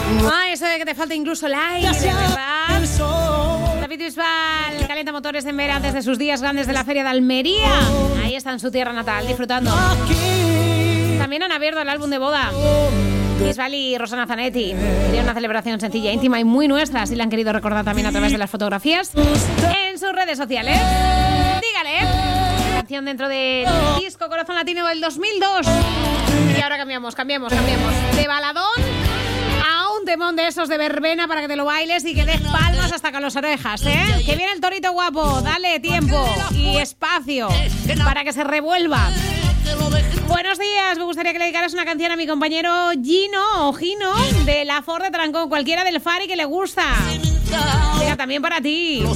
Eso de que te falta incluso el aire, ¿verdad? David Bisbal calienta motores en Vera antes de sus días grandes de la Feria de Almería. Ahí está en su tierra natal, disfrutando. También han abierto el álbum de boda. Bisbal y Rosana Zanetti querían una celebración sencilla, íntima y muy nuestra. Así la han querido recordar también a través de las fotografías en sus redes sociales. Dígale. Canción dentro del disco Corazón Latino del 2002. Y ahora cambiamos. De baladón a un temón de esos de verbena para que te lo bailes y que des palmas hasta con las orejas, ¿eh? Que viene el torito guapo. Dale tiempo y espacio para que se revuelva. Buenos días, me gustaría que le dedicaras una canción a mi compañero Gino de la Ford de Trancón, cualquiera del Fari que le gusta. Llega también para ti.